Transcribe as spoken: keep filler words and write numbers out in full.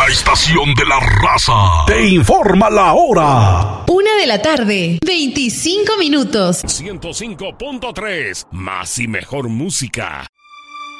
La estación de la raza te informa la hora. Una de la tarde, veinticinco minutos. ciento cinco punto tres, más y mejor música.